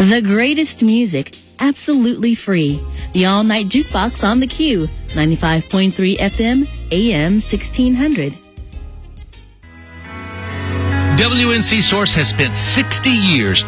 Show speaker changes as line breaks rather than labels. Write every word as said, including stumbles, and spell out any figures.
The greatest music, absolutely free. The all-night jukebox on the Q, ninety-five point three F M, A M sixteen hundred.
W N C Source has spent sixty years